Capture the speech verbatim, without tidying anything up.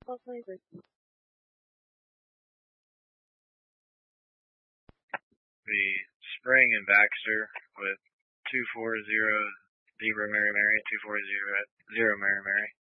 The Spring and Baxter with two four zero zero Mary Mary two four zero zero Mary Mary.